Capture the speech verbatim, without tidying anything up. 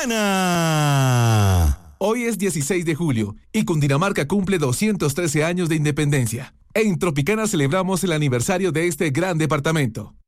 Tropicana. Hoy es dieciséis de julio y Cundinamarca cumple doscientos trece años de independencia. En Tropicana celebramos el aniversario de este gran departamento.